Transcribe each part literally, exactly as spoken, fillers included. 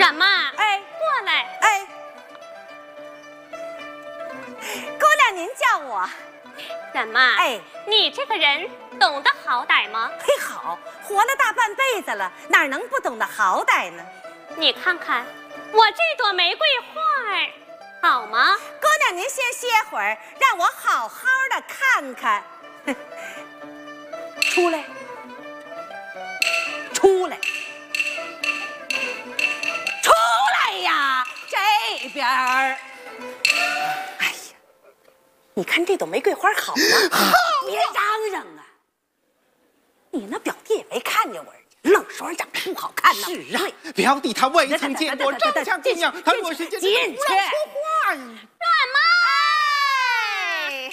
干嘛？ 哎， 过来。 哎，姑娘您叫我。 干嘛？ 哎， 你这个人懂得好歹吗？ 嘿，好，活了大半辈子了，哪能不懂得好歹呢？ 你看看我这朵玫瑰花儿，好吗？ 姑娘您先歇会儿，让我好好的看看。出来，出来，出来呀！这边儿。哎呀，你看这朵玫瑰花好吗？好，别嚷嚷啊！你那表弟也没看见我，愣说长得不好看呢。 是啊，表弟他未曾见过这家姑娘，他若是见进去说话呀。 干嘛？ 哎，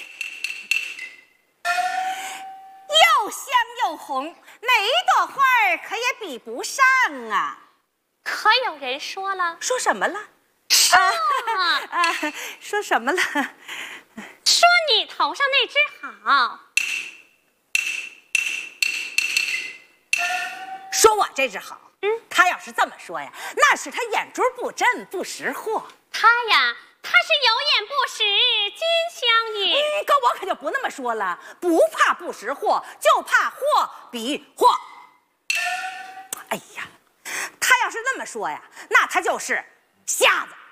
又香又红，哪一朵花儿可也比不上啊？ 可有人说了， 说什么了？ 说啊啊！说什么了？ 说你头上那只好。 说我这只好。 嗯， 他要是这么说呀，那是他眼珠不真，不识货。 他呀，他是有眼不识金镶银。 嗯，可我可就不那么说了，不怕不识货，就怕货比货。哎呀，他要是那么说呀，那他就是瞎子。